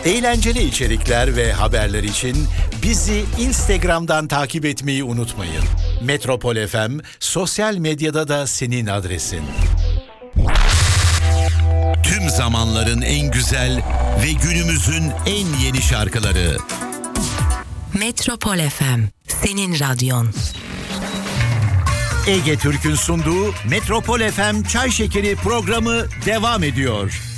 Eğlenceli içerikler ve haberler için bizi Instagram'dan takip etmeyi unutmayın. Metropol FM sosyal medyada da senin adresin. Tüm zamanların en güzel ve günümüzün en yeni şarkıları. Metropol FM, senin radyon. Ege Türk'ün sunduğu Metropol FM Çay Şekeri programı devam ediyor.